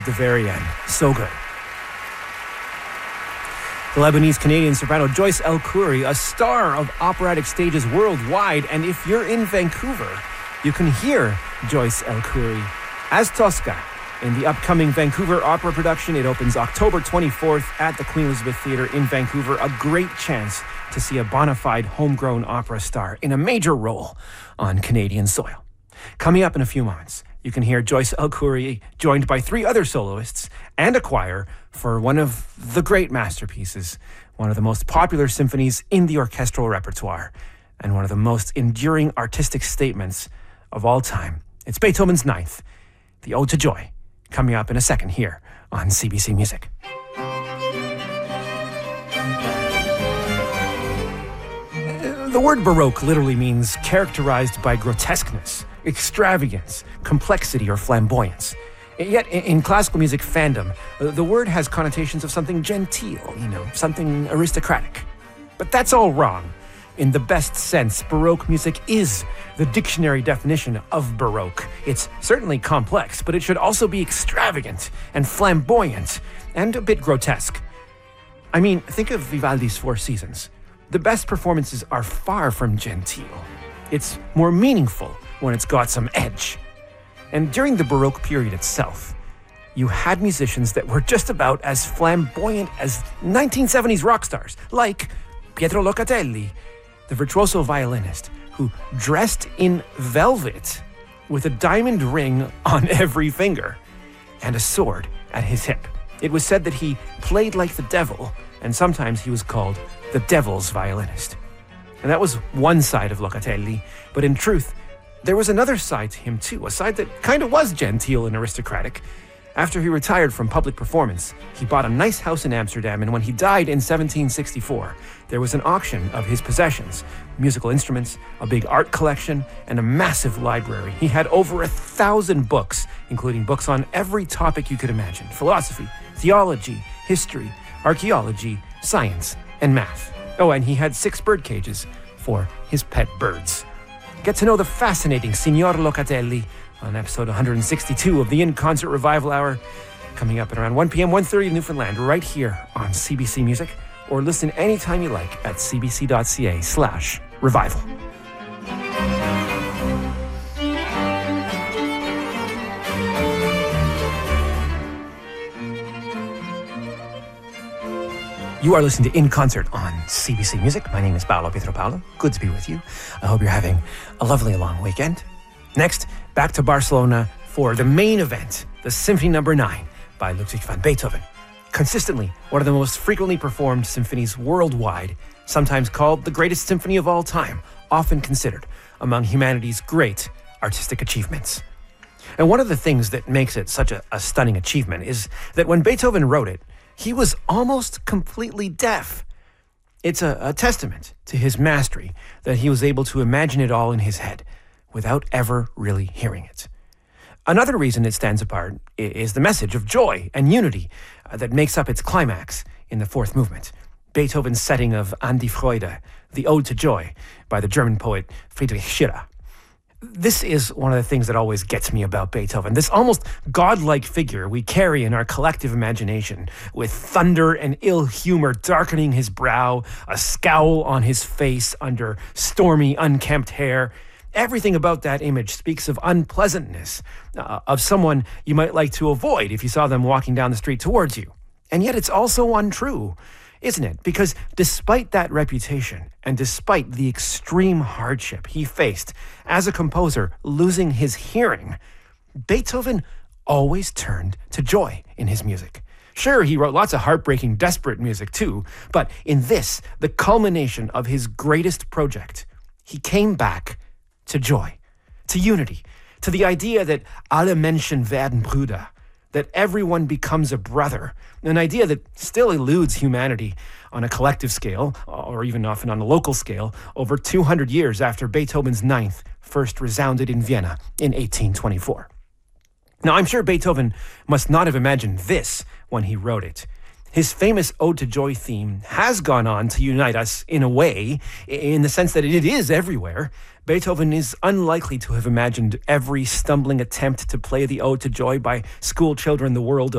the very end. So good. The Lebanese-Canadian soprano Joyce El-Khoury, a star of operatic stages worldwide, and if you're in Vancouver, you can hear Joyce El-Khoury as Tosca in the upcoming Vancouver opera production. It opens October 24th at the Queen Elizabeth Theatre in Vancouver. A great chance to see a bona fide homegrown opera star in a major role on Canadian soil. Coming up in a few moments, you can hear Joyce El-Khoury joined by 3 other soloists and a choir for one of the great masterpieces, one of the most popular symphonies in the orchestral repertoire, and one of the most enduring artistic statements of all time. It's Beethoven's Ninth, the Ode to Joy, coming up in a second here on CBC Music. The word Baroque literally means characterized by grotesqueness, extravagance, complexity, or flamboyance. Yet, in classical music fandom, the word has connotations of something genteel, something aristocratic. But that's all wrong. In the best sense, Baroque music is the dictionary definition of Baroque. It's certainly complex, but it should also be extravagant and flamboyant and a bit grotesque. I mean, think of Vivaldi's Four Seasons. The best performances are far from genteel. It's more meaningful when it's got some edge. And during the Baroque period itself, you had musicians that were just about as flamboyant as 1970s rock stars, like Pietro Locatelli, the virtuoso violinist who dressed in velvet with a diamond ring on every finger and a sword at his hip. It was said that he played like the devil, and sometimes he was called the devil's violinist. And that was one side of Locatelli, but in truth, there was another side to him too, a side that kind of was genteel and aristocratic. After he retired from public performance, he bought a nice house in Amsterdam, and when he died in 1764, there was an auction of his possessions, musical instruments, a big art collection, and a massive library. He had over 1,000 books, including books on every topic you could imagine: philosophy, theology, history, archaeology, science, and math. Oh, and he had 6 bird cages for his pet birds. Get to know the fascinating Signor Locatelli on episode 162 of the In Concert Revival Hour, coming up at around 1 p.m., 1:30 in Newfoundland, right here on CBC Music, or listen anytime you like at cbc.ca/revival. You are listening to In Concert on CBC Music. My name is Paolo Pietro Paolo. Good to be with you. I hope you're having a lovely long weekend. Next, back to Barcelona for the main event, the Symphony No. 9 by Ludwig van Beethoven. Consistently, one of the most frequently performed symphonies worldwide, sometimes called the greatest symphony of all time, often considered among humanity's great artistic achievements. And one of the things that makes it such a stunning achievement is that when Beethoven wrote it, he was almost completely deaf. It's a testament to his mastery that he was able to imagine it all in his head without ever really hearing it. Another reason it stands apart is the message of joy and unity that makes up its climax in the 4th movement, Beethoven's setting of An die Freude, the Ode to Joy, by the German poet Friedrich Schiller. This is one of the things that always gets me about Beethoven, this almost godlike figure we carry in our collective imagination, with thunder and ill humor darkening his brow, a scowl on his face under stormy, unkempt hair. Everything about that image speaks of unpleasantness, of someone you might like to avoid if you saw them walking down the street towards you. And yet it's also untrue, isn't it? Because despite that reputation, and despite the extreme hardship he faced as a composer losing his hearing, Beethoven always turned to joy in his music. Sure, he wrote lots of heartbreaking, desperate music too, but in this, the culmination of his greatest project, he came back to joy, to unity, to the idea that alle Menschen werden Brüder, that everyone becomes a brother, an idea that still eludes humanity on a collective scale, or even often on a local scale, over 200 years after Beethoven's Ninth first resounded in Vienna in 1824. Now, I'm sure Beethoven must not have imagined this when he wrote it. His famous Ode to Joy theme has gone on to unite us in a way, in the sense that it is everywhere. Beethoven is unlikely to have imagined every stumbling attempt to play the Ode to Joy by school children the world